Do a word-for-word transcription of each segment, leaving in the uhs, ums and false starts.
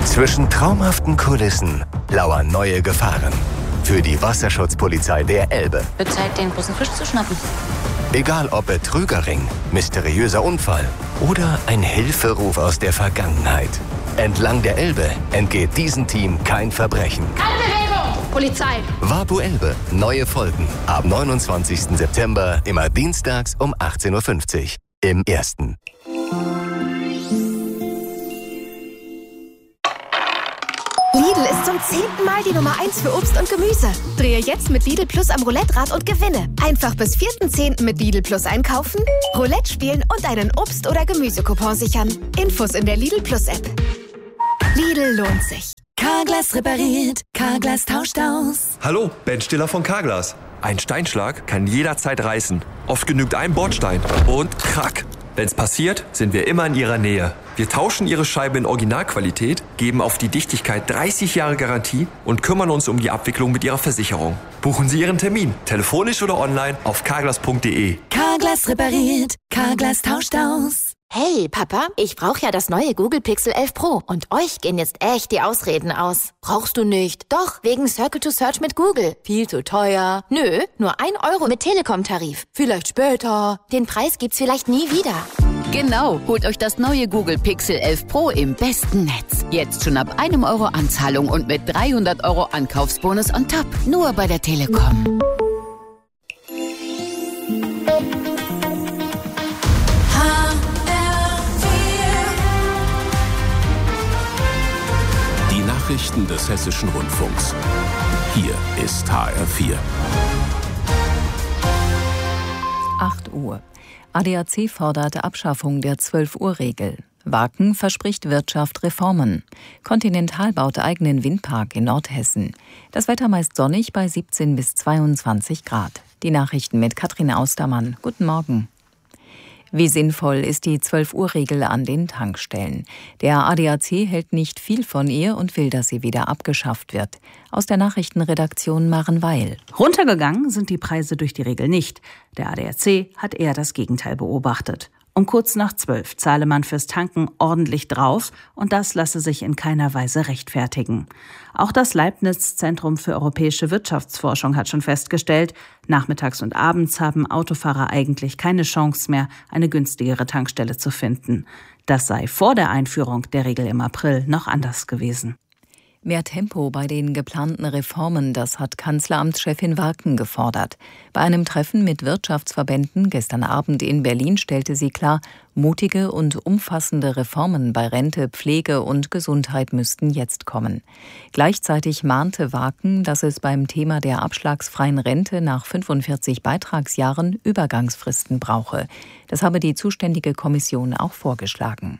Zwischen traumhaften Kulissen lauern neue Gefahren. Für die Wasserschutzpolizei der Elbe. Wird Zeit, den großen Fisch zu schnappen. Egal ob Betrügerring, mysteriöser Unfall oder ein Hilferuf aus der Vergangenheit. Entlang der Elbe entgeht diesem Team kein Verbrechen. Keine Bewegung! Polizei! Wabu Elbe. Neue Folgen. Ab neunundzwanzigsten September, immer dienstags um achtzehn Uhr fünfzig. Im Ersten. Lidl ist zum zehnten Mal die Nummer eins für Obst und Gemüse. Drehe jetzt mit Lidl Plus am Roulette-Rad und gewinne. Einfach bis vierten zehnten mit Lidl Plus einkaufen, Roulette spielen und einen Obst- oder Gemüsecoupon sichern. Infos in der Lidl Plus App. Lidl lohnt sich. Carglass repariert, Carglass tauscht aus. Hallo, Ben Stiller von Carglass. Ein Steinschlag kann jederzeit reißen. Oft genügt ein Bordstein und krack. Wenn's passiert, sind wir immer in Ihrer Nähe. Wir tauschen Ihre Scheibe in Originalqualität, geben auf die Dichtigkeit dreißig Jahre Garantie und kümmern uns um die Abwicklung mit Ihrer Versicherung. Buchen Sie Ihren Termin, telefonisch oder online auf carglass punkt de. Carglass repariert, Carglass tauscht aus. Hey, Papa, ich brauche ja das neue Google Pixel elf Pro und euch gehen jetzt echt die Ausreden aus. Brauchst du nicht? Doch, wegen Circle to Search mit Google. Viel zu teuer. Nö, nur ein Euro mit Telekom-Tarif. Vielleicht später. Den Preis gibt's vielleicht nie wieder. Genau, holt euch das neue Google Pixel elf Pro im besten Netz. Jetzt schon ab einem Euro Anzahlung und mit dreihundert Euro Ankaufsbonus on top. Nur bei der Telekom. Nachrichten des Hessischen Rundfunks. Hier ist H R vier. acht Uhr. A D A C fordert Abschaffung der zwölf-Uhr-Regel. Waken verspricht Wirtschaft Reformen. Continental baut eigenen Windpark in Nordhessen. Das Wetter meist sonnig bei siebzehn bis zweiundzwanzig Grad. Die Nachrichten mit Katrin Austermann. Guten Morgen. Wie sinnvoll ist die zwölf-Uhr-Regel an den Tankstellen? Der A D A C hält nicht viel von ihr und will, dass sie wieder abgeschafft wird. Aus der Nachrichtenredaktion Maren Weil. Runtergegangen sind die Preise durch die Regel nicht. Der A D A C hat eher das Gegenteil beobachtet. Um kurz nach zwölf zahle man fürs Tanken ordentlich drauf und das lasse sich in keiner Weise rechtfertigen. Auch das Leibniz-Zentrum für europäische Wirtschaftsforschung hat schon festgestellt, nachmittags und abends haben Autofahrer eigentlich keine Chance mehr, eine günstigere Tankstelle zu finden. Das sei vor der Einführung der Regel im April noch anders gewesen. Mehr Tempo bei den geplanten Reformen, das hat Kanzleramtschefin Waken gefordert. Bei einem Treffen mit Wirtschaftsverbänden gestern Abend in Berlin stellte sie klar, mutige und umfassende Reformen bei Rente, Pflege und Gesundheit müssten jetzt kommen. Gleichzeitig mahnte Waken, dass es beim Thema der abschlagsfreien Rente nach fünfundvierzig Beitragsjahren Übergangsfristen brauche. Das habe die zuständige Kommission auch vorgeschlagen.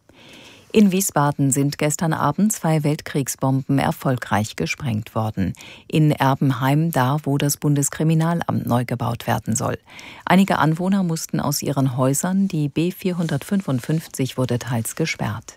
In Wiesbaden sind gestern Abend zwei Weltkriegsbomben erfolgreich gesprengt worden. In Erbenheim, da wo das Bundeskriminalamt neu gebaut werden soll. Einige Anwohner mussten aus ihren Häusern, die B vierhundertfünfundfünfzig wurde teils gesperrt.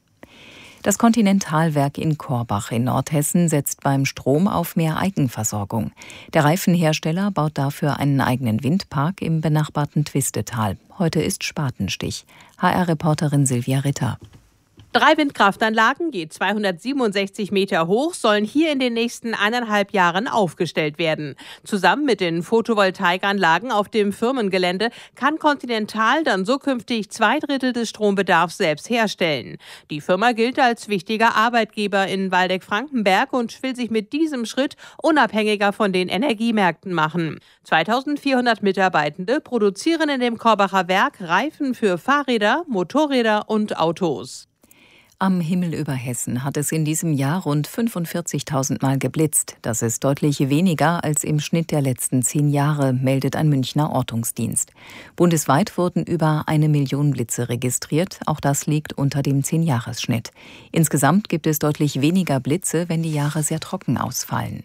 Das Continental-Werk in Korbach in Nordhessen setzt beim Strom auf mehr Eigenversorgung. Der Reifenhersteller baut dafür einen eigenen Windpark im benachbarten Twistetal. Heute ist Spatenstich. H R-Reporterin Silvia Ritter. Drei Windkraftanlagen, je zweihundertsiebenundsechzig Meter hoch, sollen hier in den nächsten eineinhalb Jahren aufgestellt werden. Zusammen mit den Photovoltaikanlagen auf dem Firmengelände kann Continental dann so künftig zwei Drittel des Strombedarfs selbst herstellen. Die Firma gilt als wichtiger Arbeitgeber in Waldeck-Frankenberg und will sich mit diesem Schritt unabhängiger von den Energiemärkten machen. zweitausendvierhundert Mitarbeitende produzieren in dem Korbacher Werk Reifen für Fahrräder, Motorräder und Autos. Am Himmel über Hessen hat es in diesem Jahr rund fünfundvierzigtausend Mal geblitzt. Das ist deutlich weniger als im Schnitt der letzten zehn Jahre, meldet ein Münchner Ortungsdienst. Bundesweit wurden über eine Million Blitze registriert. Auch das liegt unter dem zehn-Jahres-Schnitt. Insgesamt gibt es deutlich weniger Blitze, wenn die Jahre sehr trocken ausfallen.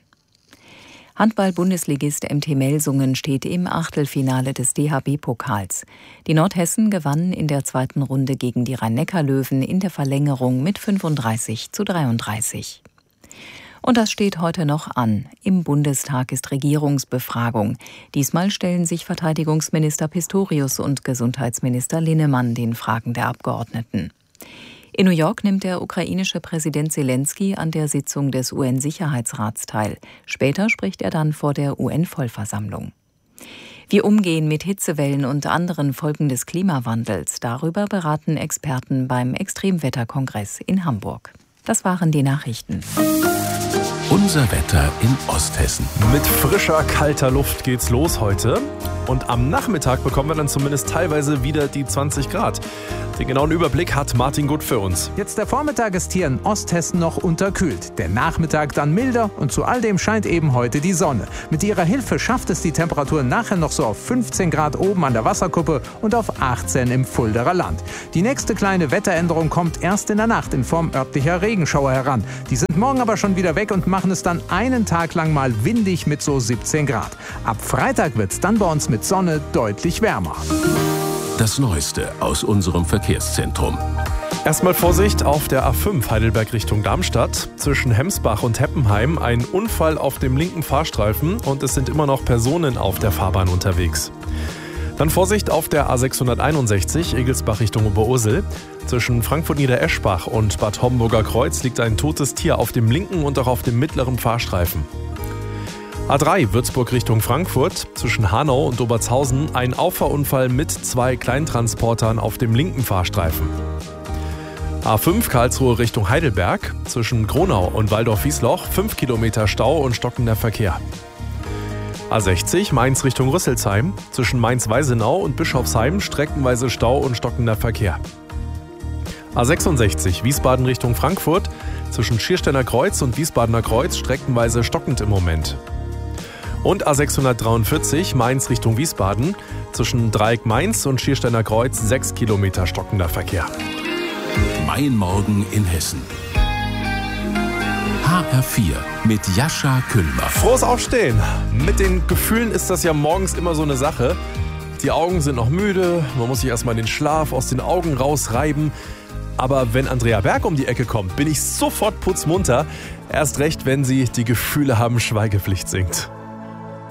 Handball-Bundesligist M T Melsungen steht im Achtelfinale des D H B-Pokals. Die Nordhessen gewannen in der zweiten Runde gegen die Rhein-Neckar-Löwen in der Verlängerung mit fünfunddreißig zu dreiunddreißig. Und das steht heute noch an. Im Bundestag ist Regierungsbefragung. Diesmal stellen sich Verteidigungsminister Pistorius und Gesundheitsminister Linnemann den Fragen der Abgeordneten. In New York nimmt der ukrainische Präsident Zelensky an der Sitzung des U N-Sicherheitsrats teil. Später spricht er dann vor der U N-Vollversammlung. Wir umgehen mit Hitzewellen und anderen Folgen des Klimawandels. Darüber beraten Experten beim Extremwetterkongress in Hamburg. Das waren die Nachrichten. Unser Wetter in Osthessen. Mit frischer, kalter Luft geht's los heute. Und am Nachmittag bekommen wir dann zumindest teilweise wieder die zwanzig Grad. Den genauen Überblick hat Martin Gut für uns. Jetzt der Vormittag ist hier in Osthessen noch unterkühlt. Der Nachmittag dann milder und zu all dem scheint eben heute die Sonne. Mit ihrer Hilfe schafft es die Temperatur nachher noch so auf fünfzehn Grad oben an der Wasserkuppe und auf achtzehn im Fuldaer Land. Die nächste kleine Wetteränderung kommt erst in der Nacht in Form örtlicher Regenschauer heran. Die sind morgen aber schon wieder weg und machen es dann einen Tag lang mal windig mit so siebzehn Grad. Ab Freitag wird es dann bei uns mit Sonne deutlich wärmer. Das Neueste aus unserem Verkehrszentrum. Erstmal Vorsicht auf der A fünf Heidelberg Richtung Darmstadt. Zwischen Hemsbach und Heppenheim ein Unfall auf dem linken Fahrstreifen und es sind immer noch Personen auf der Fahrbahn unterwegs. Dann Vorsicht auf der A sechshunderteinundsechzig Egelsbach Richtung Oberursel. Zwischen Frankfurt-Niedereschbach und Bad Homburger Kreuz liegt ein totes Tier auf dem linken und auch auf dem mittleren Fahrstreifen. A drei Würzburg Richtung Frankfurt, zwischen Hanau und Obertshausen ein Auffahrunfall mit zwei Kleintransportern auf dem linken Fahrstreifen. A fünf Karlsruhe Richtung Heidelberg, zwischen Gronau und Waldorf-Wiesloch fünf Kilometer Stau und stockender Verkehr. A sechzig Mainz Richtung Rüsselsheim, zwischen Mainz-Weisenau und Bischofsheim streckenweise Stau und stockender Verkehr. A sechsundsechzig Wiesbaden Richtung Frankfurt, zwischen Schiersteiner Kreuz und Wiesbadener Kreuz streckenweise stockend im Moment. Und A sechshundertdreiundvierzig Mainz Richtung Wiesbaden, zwischen Dreieck Mainz und Schiersteiner Kreuz sechs Kilometer stockender Verkehr. Mein Morgen in Hessen. H R vier mit Jascha Küllmer. Frohes Aufstehen. Mit den Gefühlen ist das ja morgens immer so eine Sache. Die Augen sind noch müde, man muss sich erstmal den Schlaf aus den Augen rausreiben. Aber wenn Andrea Berg um die Ecke kommt, bin ich sofort putzmunter. Erst recht, wenn sie Die Gefühle haben Schweigepflicht singt.